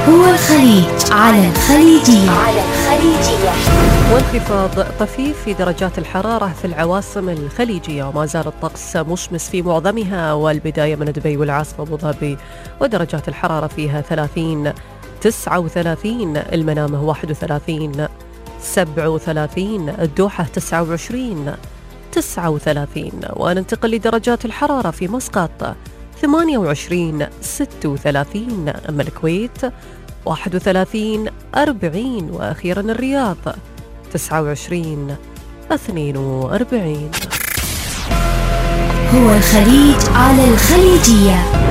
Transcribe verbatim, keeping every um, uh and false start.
هو الخليج على الخليجية. على الخليجية. وانخفاض طفيف في درجات الحرارة في العواصم الخليجية، وما زال الطقس مشمس في معظمها، والبداية من دبي والعاصمة أبو ظبي ودرجات الحرارة فيها ثلاثين، تسعة وثلاثين، المنامة واحد وثلاثين، سبعة وثلاثين، الدوحة تسعة وعشرين، تسعة وثلاثين. وننتقل لدرجات الحرارة في مسقط ثمانية وعشرين، ستة وثلاثين، أما الكويت واحد وثلاثين، أربعين، وأخيرا الرياض تسعة وعشرين، اثنين وأربعين. هو الخليج على الخليجية.